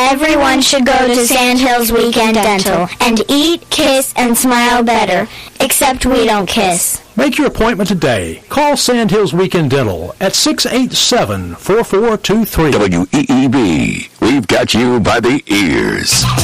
Everyone should go to Sandhills Weekend Dental and eat, kiss, and smile better. Except we don't kiss. Make your appointment today. Call Sandhills Weekend Dental at 687-4423. WEEB, we've got you by the ears.